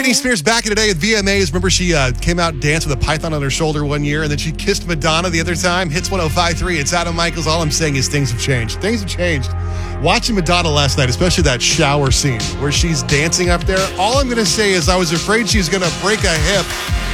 Britney Spears back in the day at VMAs. Remember she came out and danced with a python on her shoulder one year, and then she kissed Madonna the other time. Hits 105.3. It's Adam Michaels. All I'm saying is things have changed. Things have changed. Watching Madonna last night, especially that shower scene where she's dancing up there, all I'm going to say is I was afraid she was going to break a hip